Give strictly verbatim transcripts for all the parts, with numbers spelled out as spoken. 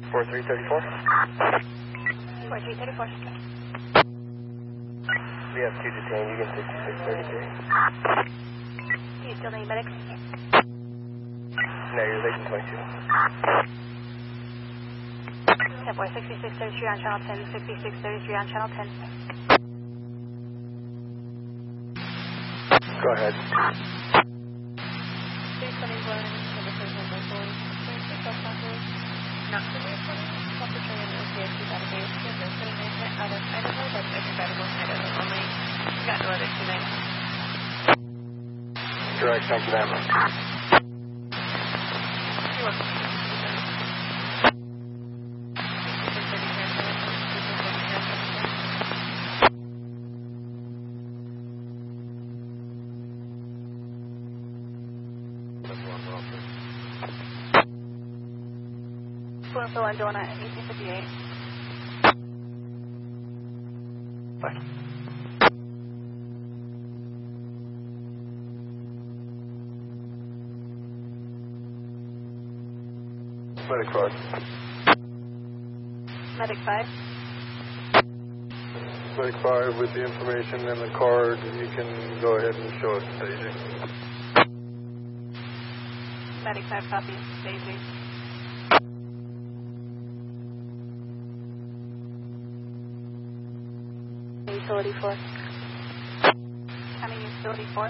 four three three four. four three three four. We have two detained, you get sixty-six thirty-three. Do you still need medics? No, you're leaving twenty-two. ten four, sixty-six thirty-three on channel ten, sixty-six thirty-three on channel ten. Go ahead. three twenty-one, number thirty-one, not the three twenty, California O C S C database, number twenty-nine, out of Idaho, that's executable in Idaho only. Got no other tonight. Direct, thank you very much. You're welcome. four oh one Donna, eighteen fifty-eight. Bye. Medic five. Medic five. Medic five, with the information and the card, you can go ahead and show us staging. Medic five copies, staging. Utility four. County utility four.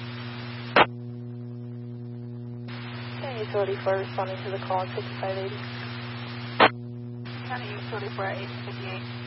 County utility four responding to the call on fifty-five eighty. County utility four at eight fifty-eight.